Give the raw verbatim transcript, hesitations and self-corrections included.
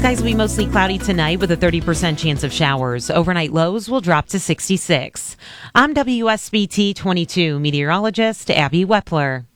Skies will be mostly cloudy tonight with a thirty percent chance of showers. Overnight lows will drop to sixty-six. I'm W S B T twenty-two meteorologist Abby Wepler.